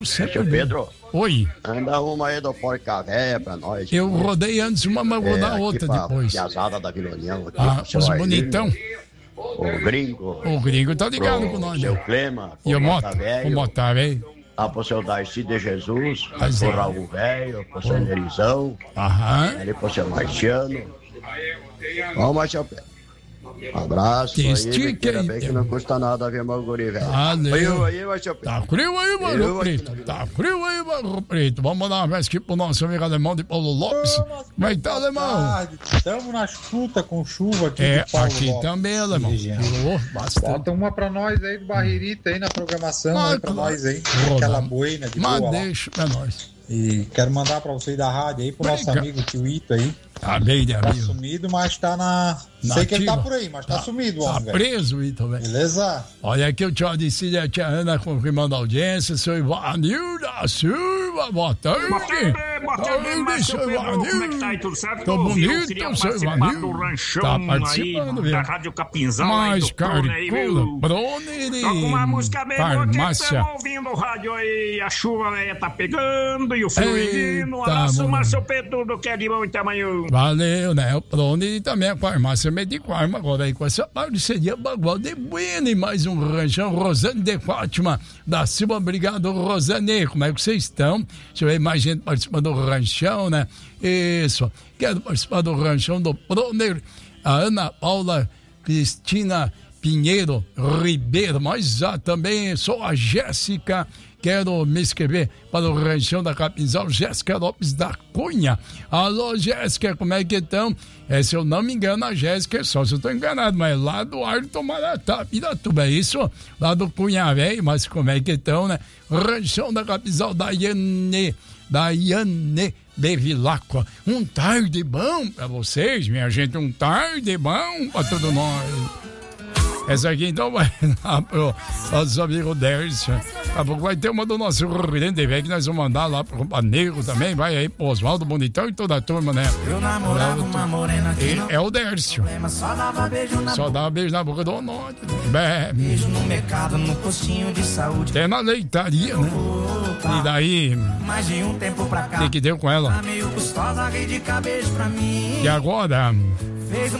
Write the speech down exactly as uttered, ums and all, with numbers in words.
Seu Pedro. Oi. Anda uma aí do Porca Véia pra nós. Eu rodei antes uma, mas vou é, dar outra pra depois. Piazada da Vila União. Aqui, Ah, os Arlindo, bonitão. O gringo. O gringo tá ligado com nós, Seu né? Clema. E o Mota, Velho. o Mota, velho. Lá pro seu Darcy de Jesus. Mas Pro é. Raul Velho. Pro seu Nerizão. Aham. Ali pro seu Marciano. Vamos, Marciano Pedro. Um abraço Que aí, estica ainda aí, bem que teu. não custa nada ver meu guri, velho. Valeu. Aí, aí, Marciano Pedro. Tá frio aí, Mano Eu aqui Preto. na Vila Tá frio aí, Mano Preto. Vamos mandar uma vez aqui pro nosso amigo alemão de Paulo Lopes. Como é que tá, alemão? Estamos na escuta com chuva aqui É, de Paulo aqui Lopes, também, alemão. região. Tirou bastante. Bota uma pra nós aí do Barrerita aí na programação Ah, aí pra claro. nós aí. Vou Aquela dar. boina de Mas boa lá. deixa pra nós. E quero mandar pra vocês da rádio aí, pro nosso Obrigado. amigo tio Ito aí. Tá bem, né, Tá amigo? sumido, mas tá na... Na Sei que ele tá ativa. por aí, mas tá, Tá- sumido, Tá homem, velho. preso, Ito, velho. Beleza? Olha aqui o tio Adicílio e a tia Ana confirmando a audiência. Seu Ivanil da Silva, boa tarde. Boa tarde, boa tarde, mas seu Pedro, como é que tá aí, tudo certo? Tô Eu bonito, queria seu participar Ivanil. do ranchão Tá aí, participando, viu? da Rádio Capinzão aí, Mais do Prone aí, caricula, viu? Brone, Tô com uma música bem boa que farmácia. estamos ouvindo o rádio aí, a chuva né, tá pegando e o frio Eita, vindo. Um abraço, mano. mas seu Pedro, do que é de bom tamanho. Valeu, né? O Prone e também a farmácia Medicarma. Agora aí com essa parceria Bagual de Bueno e mais um ranchão. Rosane de Fátima da Silva. Obrigado, Rosane. Como é que vocês estão? Deixa eu ver mais gente participando do ranchão, né? Isso. Quero participar do ranchão do Proner. A Ana Paula Cristina Pinheiro Ribeiro. Mas já também sou a Jéssica. Quero me inscrever para o ranchão da Capinzal, Jéssica Lopes da Cunha. Alô, Jéssica, como é que estão? É, se eu não me engano, a Jéssica é só se eu estou enganado, mas é lá do Arto Maratá, Piratuba, é isso? Lá do Cunha Velho, mas como é que estão, né? Ranchão da Capinzal, Daiane, Daiane Bevilacqua. Um tarde bom para vocês, minha gente, um tarde bom para todos nós. Essa aqui então vai lá pro nosso amigo Dércio. Daqui a pouco vai ter uma do nosso Ridente Velho que nós vamos mandar lá pro Paneiro também. Vai aí pro Oswaldo Bonitão e toda a turma, né? Eu namorava uma morena que não É o Dércio. problema, só dava beijo na Só boca. dá um beijo na boca do Norte. Bé, Beijo no mercado, no postinho de saúde. até na leitaria, né? E daí, Mais de um tempo pra cá. o que que deu com ela? Tá meio custosa, rei de cabeça pra mim. E agora? Fez